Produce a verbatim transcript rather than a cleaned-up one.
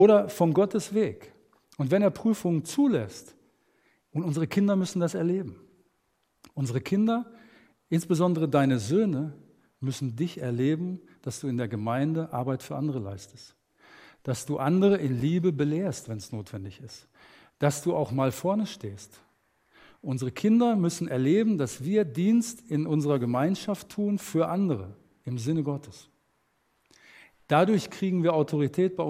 oder von Gottes Weg. Und wenn er Prüfungen zulässt, und unsere Kinder müssen das erleben. Unsere Kinder, insbesondere deine Söhne, müssen dich erleben, dass du in der Gemeinde Arbeit für andere leistest. Dass du andere in Liebe belehrst, wenn es notwendig ist. Dass du auch mal vorne stehst. Unsere Kinder müssen erleben, dass wir Dienst in unserer Gemeinschaft tun für andere, im Sinne Gottes. Dadurch kriegen wir Autorität bei